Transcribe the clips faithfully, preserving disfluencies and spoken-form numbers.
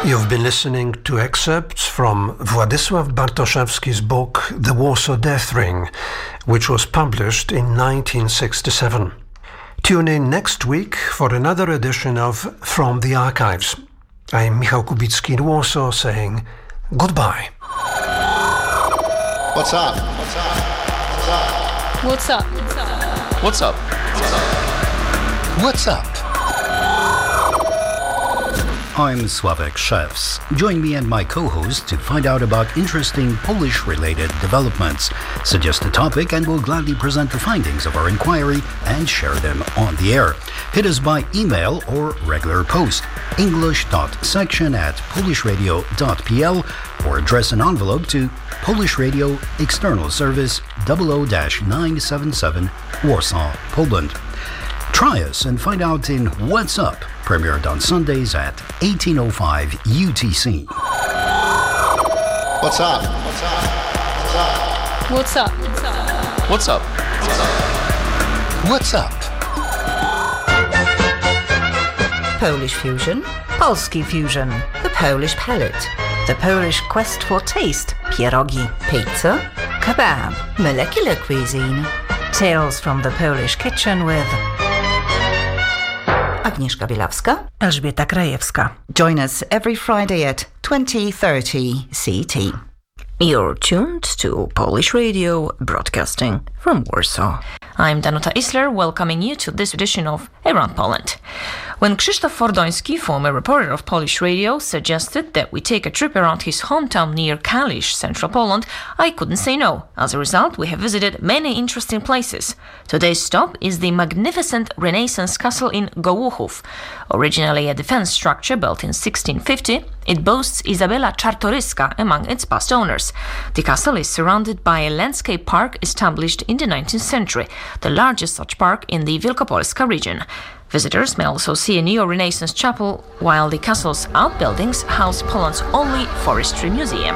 You've been listening to excerpts from Władysław Bartoszewski's book The Warsaw Death Ring, which was published in nineteen sixty-seven. Tune in next week for another edition of From the Archives. I'm Michał Kubicki in Warsaw saying goodbye. What's up? What's up? What's up? What's up? What's up? What's up? I'm Sławek Szewc. Join me and my co-host to find out about interesting Polish-related developments. Suggest a topic and we'll gladly present the findings of our inquiry and share them on the air. Hit us by email or regular post, english.section at polishradio.pl, or address an envelope to Polish Radio External Service double oh nine seven seven, Warsaw, Poland. Try us and find out in What's Up, premiered on Sundays at eighteen oh five U T C. What's up? What's up? What's up? What's up? What's up? What's up? Polish Fusion, Polski Fusion, the Polish Palette, the Polish Quest for Taste, pierogi, pizza, kebab, molecular cuisine, tales from the Polish kitchen with Agnieszka Bielawska, Elżbieta Krajewska. Join us every Friday at twenty thirty C T. You're tuned to Polish Radio, broadcasting from Warsaw. I'm Danuta Isler, welcoming you to this edition of Around Poland. When Krzysztof Fordoński, former reporter of Polish Radio, suggested that we take a trip around his hometown near Kalisz, central Poland, I couldn't say no. As a result, we have visited many interesting places. Today's stop is the magnificent Renaissance castle in Gołuchów. Originally a defense structure built in sixteen fifty, it boasts Izabela Czartoryska among its past owners. The castle is surrounded by a landscape park established in the nineteenth century, the largest such park in the Wielkopolska region. Visitors may also see a neo-Renaissance chapel, while the castle's outbuildings house Poland's only forestry museum.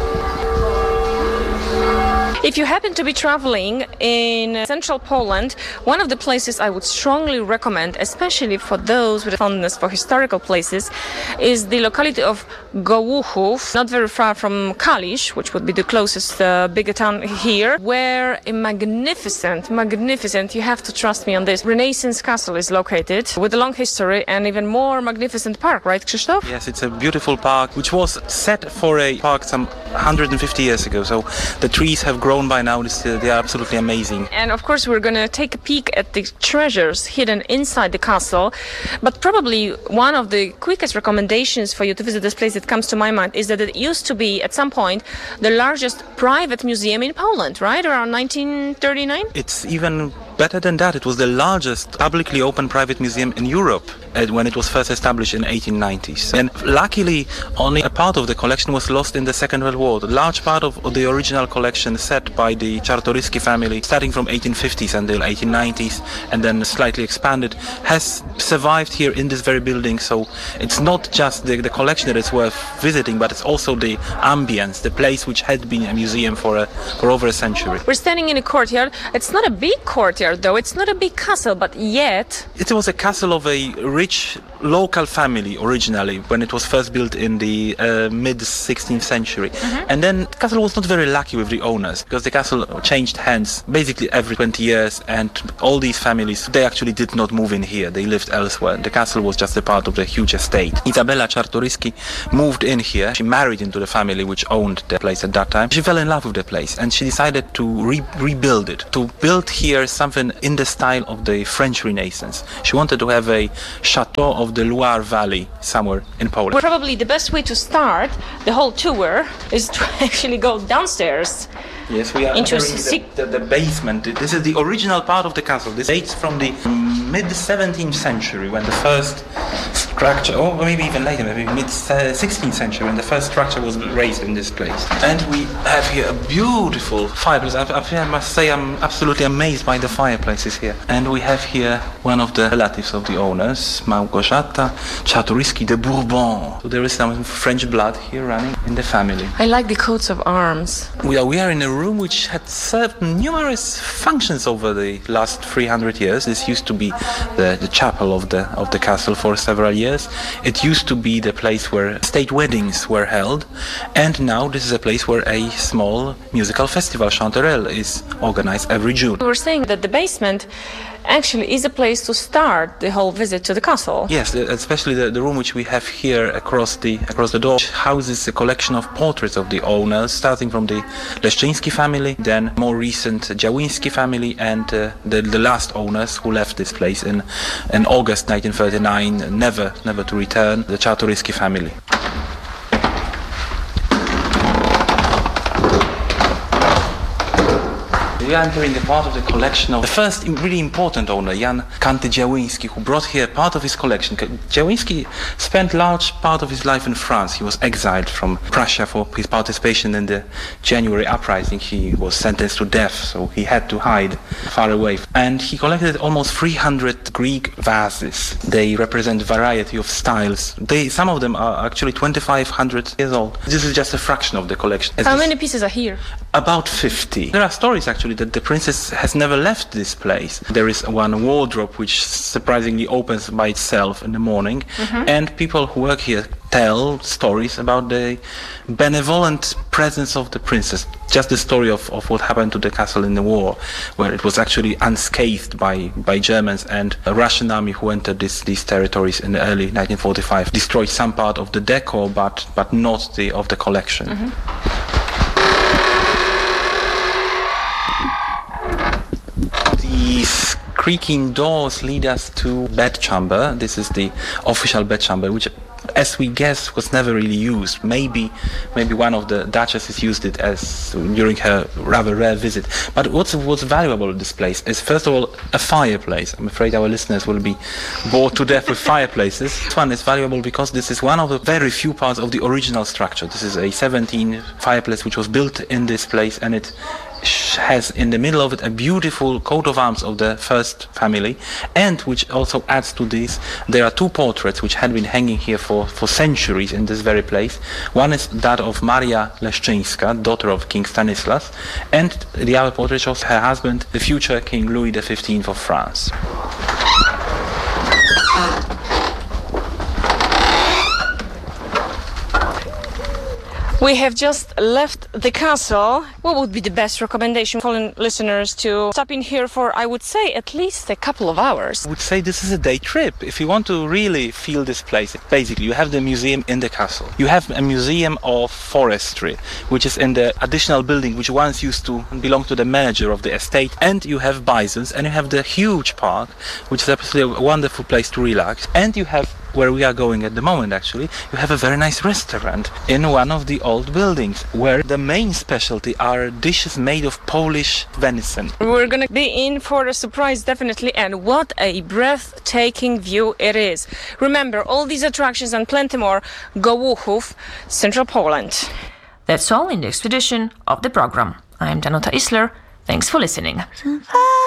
If you happen to be traveling in central Poland, one of the places I would strongly recommend, especially for those with a fondness for historical places, is the locality of Gołuchów, not very far from Kalisz, which would be the closest uh, bigger town here, where a magnificent, magnificent, you have to trust me on this, Renaissance castle is located, with a long history and even more magnificent park, right, Krzysztof? Yes, it's a beautiful park, which was set for a park some one hundred fifty years ago, so the trees have grown by now. They are absolutely amazing. And of course we're going to take a peek at the treasures hidden inside the castle, but probably one of the quickest recommendations for you to visit this place that comes to my mind is that it used to be at some point the largest private museum in Poland, right? Around nineteen thirty-nine? It's even better than that. It was the largest publicly open private museum in Europe when it was first established in eighteen nineties. And luckily, only a part of the collection was lost in the Second World War. A large part of the original collection set by the Czartoryski family, starting from eighteen fifties until eighteen nineties, and then slightly expanded, has survived here in this very building. So it's not just the, the collection that is worth visiting, but it's also the ambience, the place which had been a museum for, a, for over a century. We're standing in a courtyard. It's not a big courtyard, though. It's not a big castle, but yet... It was a castle of a rich local family originally, when it was first built in the uh, mid-sixteenth century. Mm-hmm. And then the castle was not very lucky with the owners, because the castle changed hands basically every twenty years, and all these families, they actually did not move in here. They lived elsewhere. The castle was just a part of the huge estate. Izabela Czartoryski moved in here. She married into the family which owned the place at that time. She fell in love with the place, and she decided to re- rebuild it, to build here something in the style of the French Renaissance. She wanted to have a chateau of the Loire Valley somewhere in Poland. Well, probably the best way to start the whole tour is to actually go downstairs. Yes, we are into entering the, the, the basement. This is the original part of the castle. This dates from the mid-seventeenth century, when the first structure, or maybe even later, maybe mid-sixteenth century, when the first structure was raised in this place. And we have here a beautiful fireplace. I, I must say I'm absolutely amazed by the fireplaces here. And we have here one of the relatives of the owners, Małgorzata Czartoryski de Bourbon. So there is some French blood here running in the family. I like the coats of arms. We are, we are in a room which had served numerous functions over the last three hundred years. This used to be the, the chapel of the of the castle for several years. It used to be the place where state weddings were held, and now this is a place where a small musical festival, Chanterelle, is organized every June. We were saying that the basement actually is a place to start the whole visit to the castle. Yes, especially the, the room which we have here across the across the door houses a collection of portraits of the owners, starting from the Leszczyński family, then more recent Działyński family, and uh, the, the last owners who left this place in, in August nineteen thirty-nine, never never to return, the Czartoryski family. We are entering the part of the collection of the first really important owner, Jan Kanty-Działyński, who brought here part of his collection. Działyński spent large part of his life in France. He was exiled from Prussia for his participation in the January uprising. He was sentenced to death, so he had to hide far away. And he collected almost three hundred Greek vases. They represent a variety of styles. They, some of them are actually twenty-five hundred years old. This is just a fraction of the collection. How many pieces are here? About fifty. There are stories actually that the princess has never left this place. There is one wardrobe which surprisingly opens by itself in the morning, mm-hmm. and people who work here tell stories about the benevolent presence of the princess. Just the story of, of what happened to the castle in the war, where it was actually unscathed by, by Germans, and a Russian army who entered this, these territories in the early nineteen forty-five destroyed some part of the decor, but, but not the of the collection. Mm-hmm. These creaking doors lead us to bedchamber. This is the official bedchamber, which, as we guess, was never really used. Maybe, maybe one of the duchesses used it as during her rather rare visit. But what's what's valuable in this place is, first of all, a fireplace. I'm afraid our listeners will be bored to death with fireplaces. This one is valuable because this is one of the very few parts of the original structure. This is a seventeen fireplace which was built in this place, and it has in the middle of it a beautiful coat of arms of the first family, and which also adds to this, there are two portraits which had been hanging here for, for centuries in this very place. One is that of Maria Leszczyńska, daughter of King Stanislas, and the other portrait shows her husband, the future King Louis the fifteenth of France. We have just left the castle. What would be the best recommendation for listeners to stop in here for, I would say, at least a couple of hours? I would say this is a day trip. If you want to really feel this place, basically you have the museum in the castle. You have a museum of forestry, which is in the additional building which once used to belong to the manager of the estate. And you have bisons, and you have the huge park, which is absolutely a wonderful place to relax. And you have, where we are going at the moment actually, you have a very nice restaurant in one of the old buildings, where the main specialty are dishes made of Polish venison. We're gonna be in for a surprise, definitely, and what a breathtaking view it is. Remember, all these attractions and plenty more, Gołuchów, Central Poland. That's all in the expedition of the program. I'm Danuta Isler. Thanks for listening.